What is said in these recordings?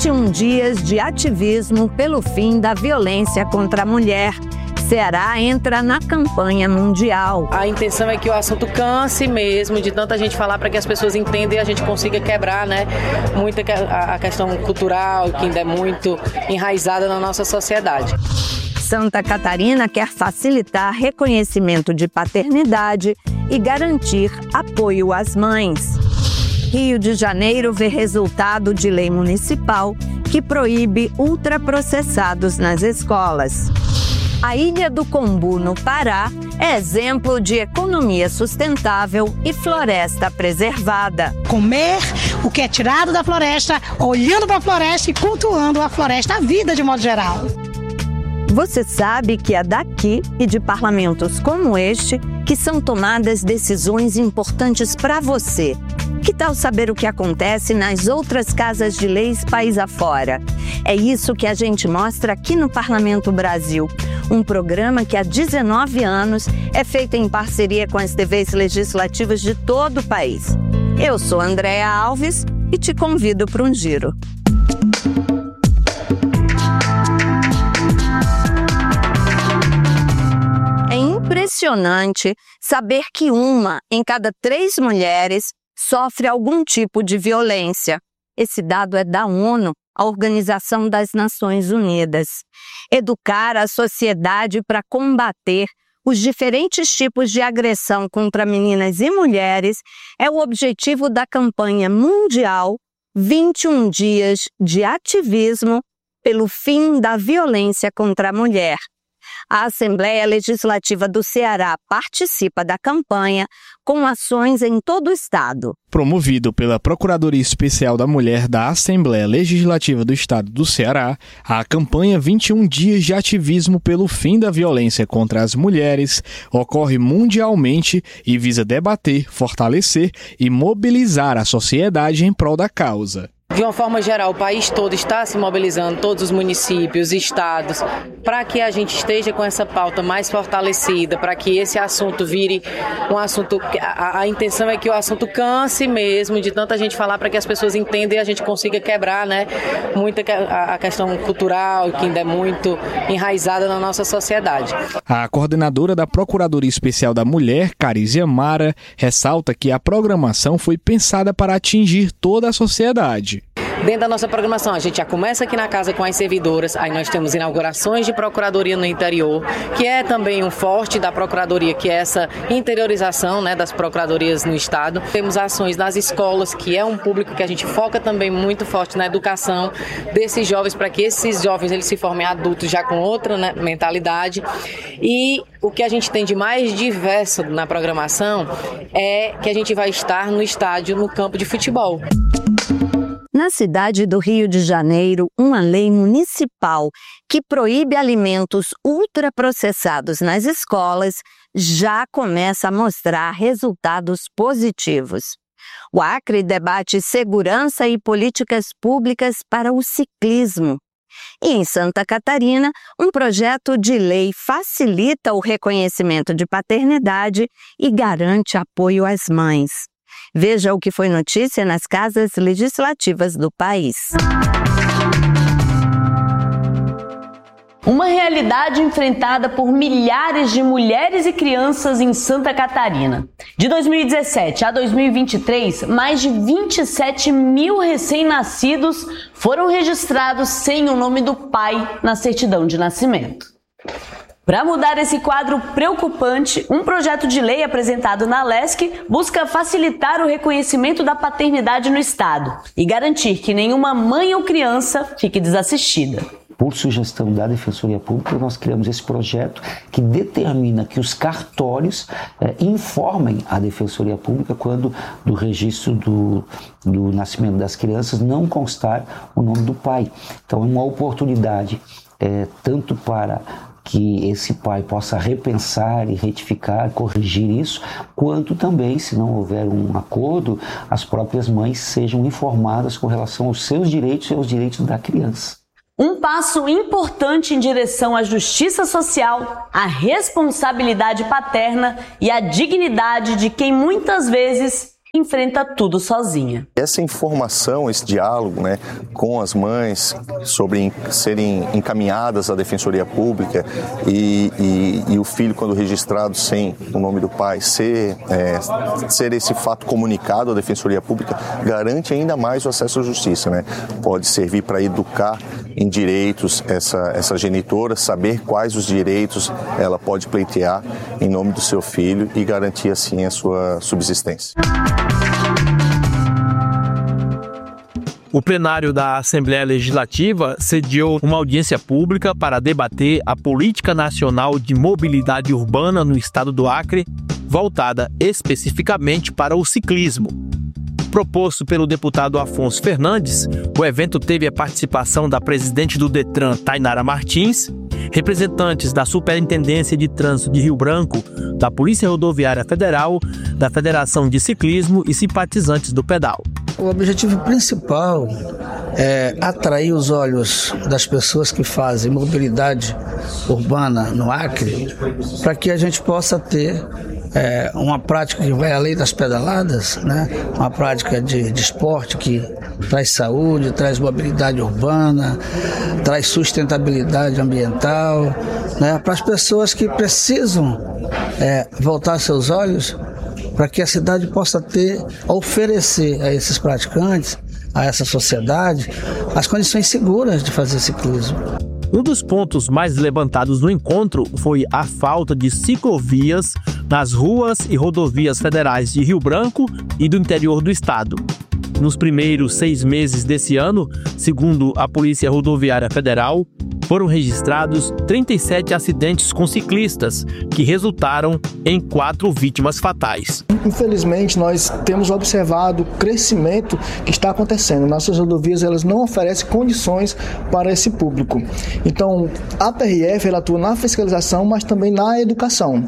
21 dias de ativismo pelo fim da violência contra a mulher. Ceará entra na campanha mundial. A intenção é que o assunto canse mesmo, de tanta gente falar, para que as pessoas entendam e a gente consiga quebrar, muito a questão cultural, que ainda é muito enraizada na nossa sociedade. Santa Catarina quer facilitar reconhecimento de paternidade e garantir apoio às mães. Rio de Janeiro vê resultado de lei municipal que proíbe ultraprocessados nas escolas. A Ilha do Combu, no Pará, é exemplo de economia sustentável e floresta preservada. Comer o que é tirado da floresta, olhando para a floresta e cultuando a floresta, a vida de modo geral. Você sabe que é daqui e de parlamentos como este que são tomadas decisões importantes para você. Que tal saber o que acontece nas outras casas de leis país afora? É isso que a gente mostra aqui no Parlamento Brasil, um programa que há 19 anos é feito em parceria com as TVs legislativas de todo o país. Eu sou Andréa Alves e te convido para um giro. É impressionante saber que 1 em cada 3 mulheres sofre algum tipo de violência. Esse dado é da ONU, a Organização das Nações Unidas. Educar a sociedade para combater os diferentes tipos de agressão contra meninas e mulheres é o objetivo da campanha mundial 21 dias de ativismo pelo fim da violência contra a mulher. A Assembleia Legislativa do Ceará participa da campanha com ações em todo o estado. Promovido pela Procuradoria Especial da Mulher da Assembleia Legislativa do Estado do Ceará, a campanha 21 dias de ativismo pelo fim da violência contra as mulheres ocorre mundialmente e visa debater, fortalecer e mobilizar a sociedade em prol da causa. De uma forma geral, o país todo está se mobilizando, todos os municípios, estados, para que a gente esteja com essa pauta mais fortalecida, para que esse assunto vire um assunto... A intenção é que o assunto canse mesmo, de tanta gente falar, para que as pessoas entendam e a gente consiga quebrar, muito a questão cultural, que ainda é muito enraizada na nossa sociedade. A coordenadora da Procuradoria Especial da Mulher, Carízia Mara, ressalta que a programação foi pensada para atingir toda a sociedade. Dentro da nossa programação, a gente já começa aqui na casa com as servidoras, aí nós temos inaugurações de procuradoria no interior, que é também um forte da procuradoria, que é essa interiorização das procuradorias no estado. Temos ações nas escolas, que é um público que a gente foca também muito forte na educação desses jovens, para que esses jovens eles se formem adultos já com outra mentalidade. E o que a gente tem de mais diverso na programação é que a gente vai estar no estádio, no campo de futebol. Na cidade do Rio de Janeiro, uma lei municipal que proíbe alimentos ultraprocessados nas escolas já começa a mostrar resultados positivos. O Acre debate segurança e políticas públicas para o ciclismo. E em Santa Catarina, um projeto de lei facilita o reconhecimento de paternidade e garante apoio às mães. Veja o que foi notícia nas casas legislativas do país. Uma realidade enfrentada por milhares de mulheres e crianças em Santa Catarina. De 2017 a 2023, mais de 27 mil recém-nascidos foram registrados sem o nome do pai na certidão de nascimento. Para mudar esse quadro preocupante, um projeto de lei apresentado na LESC busca facilitar o reconhecimento da paternidade no Estado e garantir que nenhuma mãe ou criança fique desassistida. Por sugestão da Defensoria Pública, nós criamos esse projeto que determina que os cartórios informem a Defensoria Pública quando do registro do nascimento das crianças não constar o nome do pai. Então é uma oportunidade tanto para que esse pai possa repensar e retificar, corrigir isso, quanto também, se não houver um acordo, as próprias mães sejam informadas com relação aos seus direitos e aos direitos da criança. Um passo importante em direção à justiça social, à responsabilidade paterna e à dignidade de quem muitas vezes enfrenta tudo sozinha. Essa informação, esse diálogo, né, com as mães sobre serem encaminhadas à Defensoria Pública e o filho, quando registrado sem o nome do pai, ser esse fato comunicado à Defensoria Pública, garante ainda mais o acesso à justiça, né? Pode servir para educar em direitos essa genitora, saber quais os direitos ela pode pleitear em nome do seu filho e garantir assim a sua subsistência. O plenário da Assembleia Legislativa sediou uma audiência pública para debater a Política Nacional de Mobilidade Urbana no estado do Acre, voltada especificamente para o ciclismo. Proposto pelo deputado Afonso Fernandes, o evento teve a participação da presidente do Detran, Tainara Martins, representantes da Superintendência de Trânsito de Rio Branco, da Polícia Rodoviária Federal, da Federação de Ciclismo e simpatizantes do pedal. O objetivo principal é atrair os olhos das pessoas que fazem mobilidade urbana no Acre, para que a gente possa ter uma prática que vai além das pedaladas, né? Uma prática de esporte que traz saúde, traz mobilidade urbana, traz sustentabilidade ambiental, né? Para as pessoas que precisam voltar seus olhos para que a cidade possa oferecer a esses praticantes, a essa sociedade, as condições seguras de fazer ciclismo. Um dos pontos mais levantados no encontro foi a falta de ciclovias nas ruas e rodovias federais de Rio Branco e do interior do estado. Nos primeiros 6 meses desse ano, segundo a Polícia Rodoviária Federal, foram registrados 37 acidentes com ciclistas, que resultaram em 4 vítimas fatais. Infelizmente, nós temos observado o crescimento que está acontecendo. Nossas rodovias elas não oferecem condições para esse público. Então, a PRF ela atua na fiscalização, mas também na educação.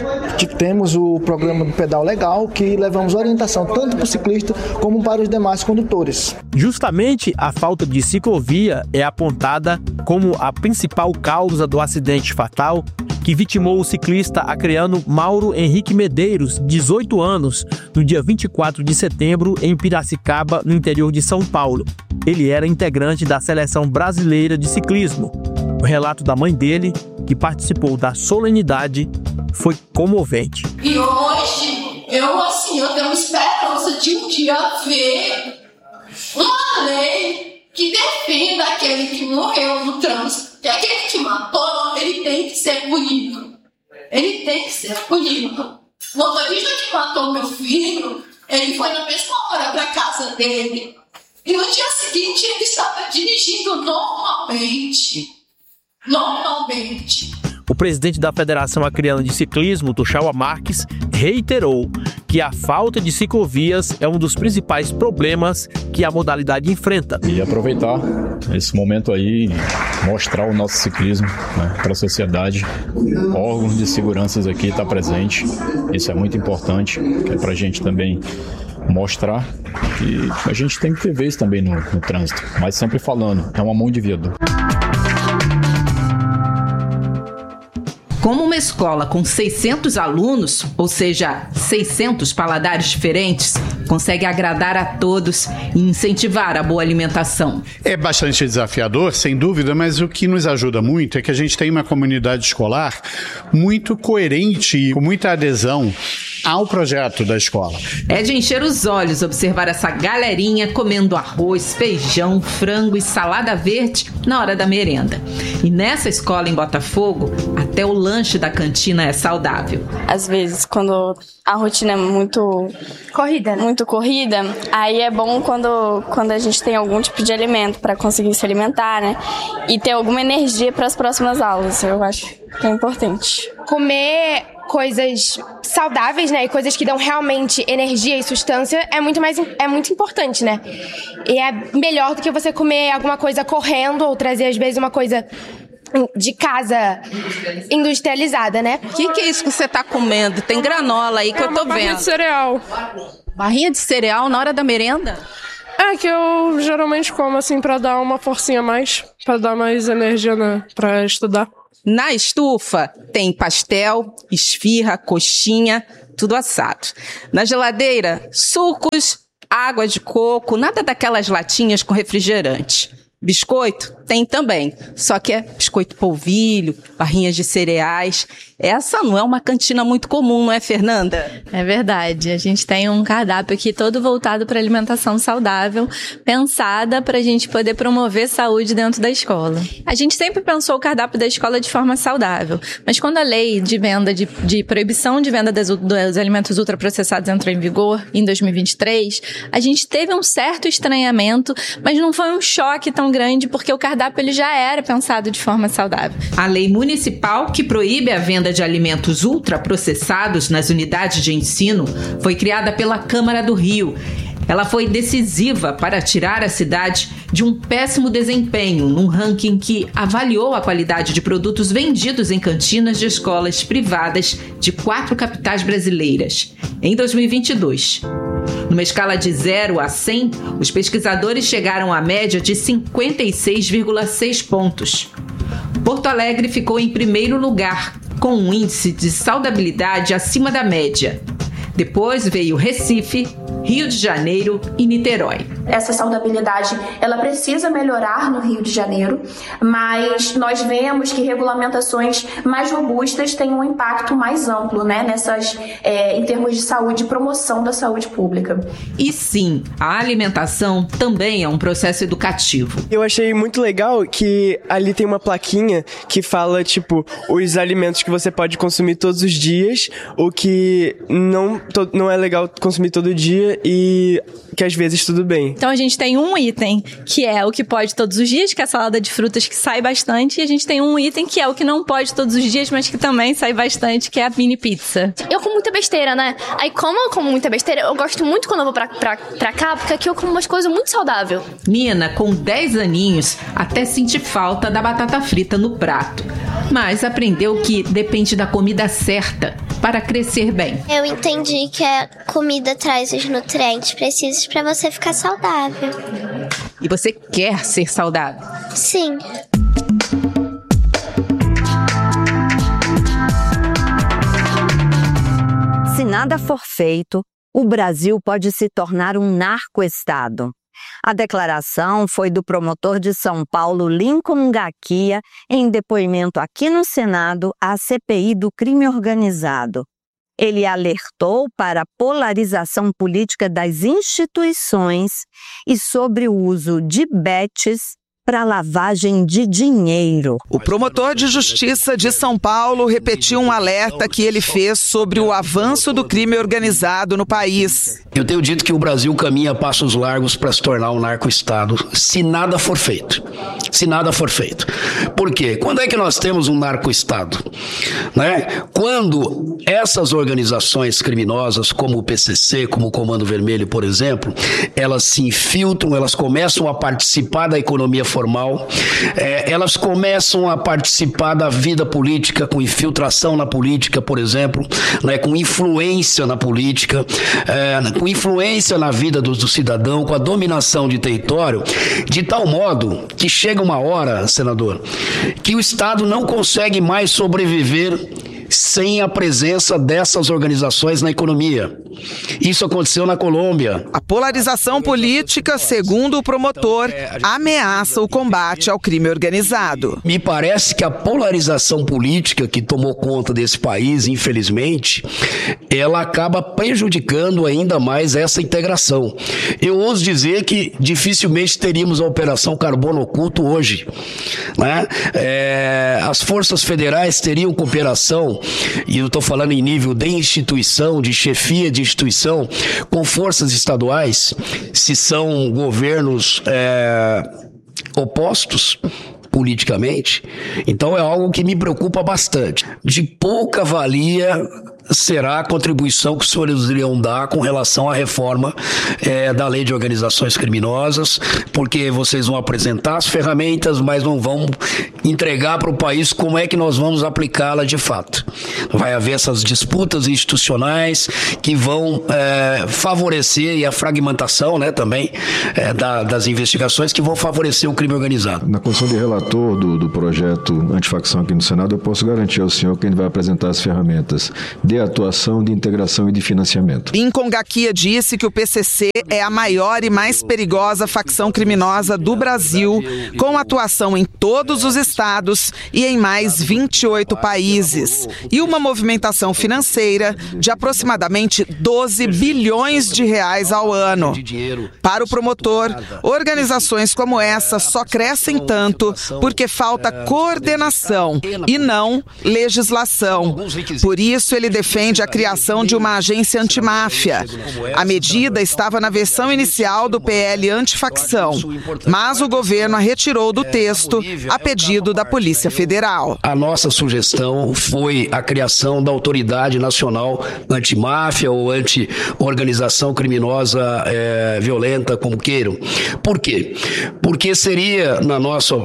Temos o programa do Pedal Legal, que levamos orientação tanto para o ciclista como para os demais condutores. Justamente a falta de ciclovia é apontada como a principal causa do acidente fatal que vitimou o ciclista acreano Mauro Henrique Medeiros, 18 anos, no dia 24 de setembro, em Piracicaba, no interior de São Paulo. Ele era integrante da Seleção Brasileira de Ciclismo. O relato da mãe dele, que participou da solenidade, foi comovente. E hoje, eu tenho esperança de um dia ver uma lei que defenda aquele que morreu no trânsito. Que aquele que matou, ele tem que ser punido. Ele tem que ser punido. O motorista que matou meu filho, ele foi na mesma hora para casa dele. E no dia seguinte ele estava dirigindo normalmente. O presidente da Federação Acreana de Ciclismo, Tuxaua Marques, reiterou que a falta de ciclovias é um dos principais problemas que a modalidade enfrenta. E aproveitar esse momento aí, mostrar o nosso ciclismo, né, para a sociedade. Órgãos de segurança aqui está presente, isso é muito importante, que é para a gente também mostrar que a gente tem que ter vez também no trânsito, mas sempre falando, é uma mão de vidro. Como uma escola com 600 alunos, ou seja, 600 paladares diferentes, consegue agradar a todos e incentivar a boa alimentação. É bastante desafiador, sem dúvida, mas o que nos ajuda muito é que a gente tem uma comunidade escolar muito coerente e com muita adesão ao projeto da escola. É de encher os olhos observar essa galerinha comendo arroz, feijão, frango e salada verde na hora da merenda. E nessa escola em Botafogo, até o lanche da cantina é saudável. Às vezes, quando a rotina é muito corrida, aí é bom quando a gente tem algum tipo de alimento para conseguir se alimentar, né? E ter alguma energia para as próximas aulas, eu acho que é importante. Comer coisas saudáveis, né, e coisas que dão realmente energia e sustância é muito importante, né? E é melhor do que você comer alguma coisa correndo ou trazer às vezes uma coisa de casa industrializada, né? O que é isso que você tá comendo? Tem granola aí que eu tô vendo. Barrinha de cereal. Barrinha de cereal na hora da merenda? É que eu geralmente como assim pra dar uma forcinha a mais, pra dar mais energia, né, pra estudar. Na estufa tem pastel, esfirra, coxinha, tudo assado. Na geladeira, sucos, água de coco, nada daquelas latinhas com refrigerante. Biscoito? Tem também, só que é biscoito polvilho, barrinhas de cereais. Essa não é uma cantina muito comum, não é, Fernanda? É verdade, a gente tem um cardápio aqui todo voltado para alimentação saudável, pensada para a gente poder promover saúde dentro da escola. A gente sempre pensou o cardápio da escola de forma saudável, mas quando a lei de venda, de proibição de venda dos alimentos ultraprocessados entrou em vigor em 2023, a gente teve um certo estranhamento, mas não foi um choque tão grande, porque o cardápio ele já era pensado de forma saudável. A lei municipal que proíbe a venda de alimentos ultraprocessados nas unidades de ensino foi criada pela Câmara do Rio. Ela foi decisiva para tirar a cidade de um péssimo desempenho num ranking que avaliou a qualidade de produtos vendidos em cantinas de escolas privadas de 4 capitais brasileiras. Em 2022, numa escala de 0 a 100, os pesquisadores chegaram à média de 56,6 pontos. Porto Alegre ficou em primeiro lugar, com um índice de saudabilidade acima da média. Depois veio Recife, Rio de Janeiro e Niterói. Essa saudabilidade, ela precisa melhorar no Rio de Janeiro, mas nós vemos que regulamentações mais robustas têm um impacto mais amplo, né, em termos de saúde e promoção da saúde pública. E sim, a alimentação também é um processo educativo. Eu achei muito legal que ali tem uma plaquinha que fala, os alimentos que você pode consumir todos os dias, o que não é legal consumir todo dia e que às vezes tudo bem. Então a gente tem um item que é o que pode todos os dias, que é a salada de frutas, que sai bastante, e a gente tem um item que é o que não pode todos os dias, mas que também sai bastante, que é a mini pizza. Eu como muita besteira, né? Aí como eu como muita besteira, eu gosto muito quando eu vou pra cá, porque aqui eu como umas coisas muito saudáveis. Nina, com 10 aninhos, até sente falta da batata frita no prato, mas aprendeu que depende da comida certa para crescer bem. Eu entendi que a comida traz os nutrientes precisos para você ficar saudável. E você quer ser saudável? Sim. Se nada for feito, o Brasil pode se tornar um narcoestado. A declaração foi do promotor de São Paulo, Lincoln Ngakia, em depoimento aqui no Senado à CPI do crime organizado. Ele alertou para a polarização política das instituições e sobre o uso de bets para lavagem de dinheiro. O promotor de justiça de São Paulo repetiu um alerta que ele fez sobre o avanço do crime organizado no país. Eu tenho dito que o Brasil caminha a passos largos para se tornar um narcoestado, se nada for feito. Se nada for feito. Por quê? Quando é que nós temos um narcoestado? Quando essas organizações criminosas, como o PCC, como o Comando Vermelho, por exemplo, elas se infiltram, elas começam a participar da economia formal, elas começam a participar da vida política, com infiltração na política, por exemplo, com influência na política, com influência na vida do cidadão, com a dominação de território, de tal modo que chega uma hora, senador, que o Estado não consegue mais sobreviver sem a presença dessas organizações na economia. Isso aconteceu na Colômbia. A polarização política, segundo o promotor, ameaça o combate ao crime organizado. Me parece que a polarização política que tomou conta desse país, infelizmente, ela acaba prejudicando ainda mais essa integração. Eu ouso dizer que dificilmente teríamos a Operação Carbono Oculto hoje. As forças federais teriam cooperação, e eu estou falando em nível de instituição, de chefia de instituição, com forças estaduais, se são governos opostos politicamente. Então é algo que me preocupa bastante. De pouca valia será a contribuição que os senhores iriam dar com relação à reforma da lei de organizações criminosas, porque vocês vão apresentar as ferramentas, mas não vão entregar para o país como é que nós vamos aplicá-la de fato. Vai haver essas disputas institucionais que vão favorecer, e a fragmentação também das investigações, que vão favorecer o crime organizado. Na condição de relator do projeto antifacção aqui no Senado, eu posso garantir ao senhor que a gente vai apresentar as ferramentas de de atuação, de integração e de financiamento. Lincoln Gaquia disse que o PCC é a maior e mais perigosa facção criminosa do Brasil, com atuação em todos os estados e em mais 28 países, e uma movimentação financeira de aproximadamente 12 bilhões de reais ao ano. Para o promotor, organizações como essa só crescem tanto porque falta coordenação e não legislação. Por isso, ele defende a criação de uma agência antimáfia. A medida estava na versão inicial do PL antifacção, mas o governo a retirou do texto a pedido da Polícia Federal. A nossa sugestão foi a criação da Autoridade Nacional Antimáfia ou Anti-Organização Criminosa Violenta, como queiram. Por quê? Porque seria, no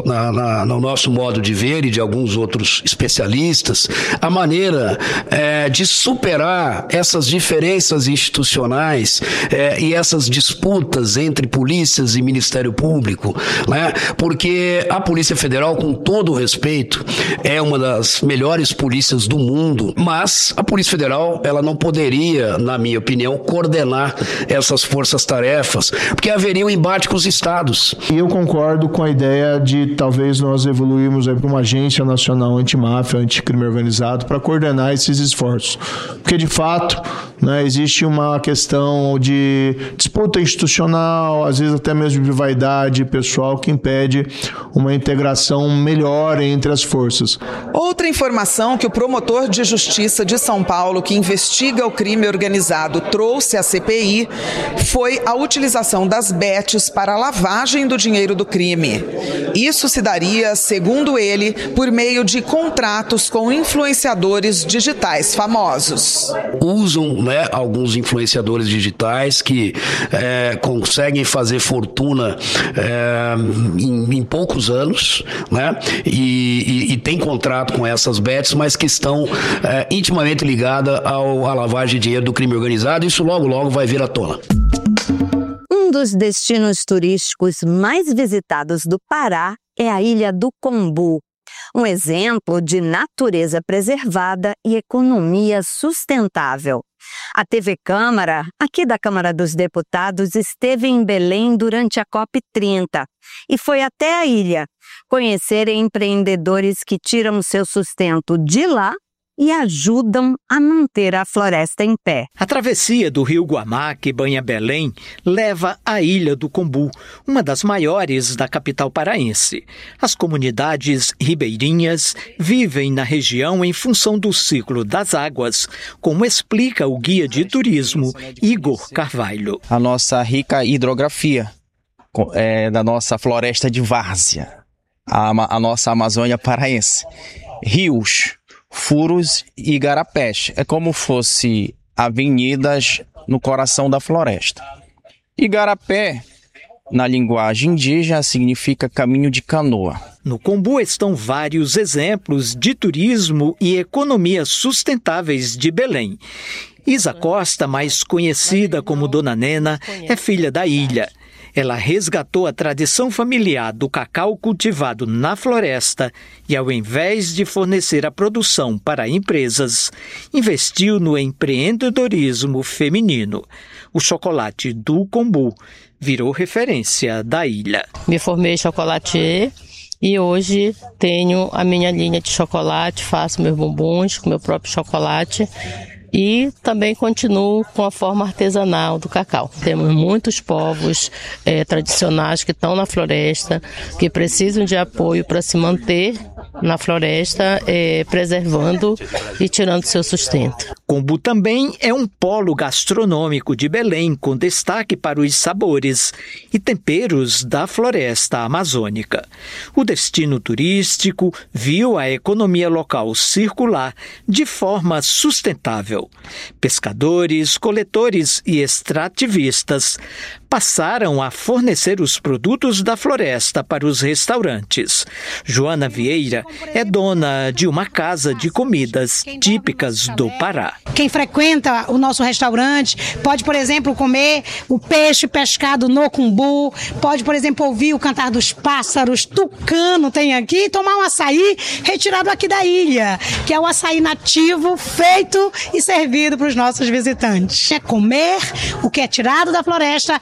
nosso modo de ver e de alguns outros especialistas, a maneira de superar essas diferenças institucionais e essas disputas entre polícias e Ministério Público, né? Porque a Polícia Federal, com todo o respeito, é uma das melhores polícias do mundo, mas a Polícia Federal, ela não poderia, na minha opinião, coordenar essas forças-tarefas, porque haveria um embate com os estados. E eu concordo com a ideia de talvez nós evoluirmos para uma agência nacional antimáfia, anticrime organizado, para coordenar esses esforços. Porque, de fato, né, existe uma questão de disputa institucional, às vezes até mesmo de vaidade pessoal, que impede uma integração melhor entre as forças. Outra informação que o promotor de justiça de São Paulo, que investiga o crime organizado, trouxe à CPI foi a utilização das bets para a lavagem do dinheiro do crime. Isso se daria, segundo ele, por meio de contratos com influenciadores digitais famosos. Usam, né, alguns influenciadores digitais que conseguem fazer fortuna em poucos anos, né, e tem contrato com essas bets, mas que estão intimamente ligadas à lavagem de dinheiro do crime organizado. Isso logo vai vir à tona. Um dos destinos turísticos mais visitados do Pará é a Ilha do Combu, um exemplo de natureza preservada e economia sustentável. A TV Câmara, aqui da Câmara dos Deputados, esteve em Belém durante a COP30 e foi até a ilha conhecer empreendedores que tiram seu sustento de lá e ajudam a manter a floresta em pé. A travessia do rio Guamá, que banha Belém, leva à Ilha do Combu, uma das maiores da capital paraense. As comunidades ribeirinhas vivem na região em função do ciclo das águas, como explica o guia de turismo Igor Carvalho. A nossa rica hidrografia da nossa floresta de várzea, a nossa Amazônia paraense, rios, furos e igarapés. É como fosse avenidas no coração da floresta. Igarapé, na linguagem indígena, significa caminho de canoa. No Combu estão vários exemplos de turismo e economia sustentáveis de Belém. Isa Costa, mais conhecida como Dona Nena, é filha da ilha. Ela resgatou a tradição familiar do cacau cultivado na floresta e, ao invés de fornecer a produção para empresas, investiu no empreendedorismo feminino. O chocolate do Combu virou referência da ilha. Me formei em chocolatier e hoje tenho a minha linha de chocolate, faço meus bombons com meu próprio chocolate. E também continuo com a forma artesanal do cacau. Temos muitos povos tradicionais que estão na floresta, que precisam de apoio para se manter na floresta, preservando e tirando seu sustento. Combu também é um polo gastronômico de Belém, com destaque para os sabores e temperos da floresta amazônica. O destino turístico viu a economia local circular de forma sustentável. Pescadores, coletores e extrativistas passaram a fornecer os produtos da floresta para os restaurantes. Joana Vieira é dona de uma casa de comidas típicas do Pará. Quem frequenta o nosso restaurante pode, por exemplo, comer o peixe pescado no cumbu, pode, por exemplo, ouvir o cantar dos pássaros, tucano tem aqui, e tomar um açaí retirado aqui da ilha, que é o açaí nativo feito e servido para os nossos visitantes. É comer o que é tirado da floresta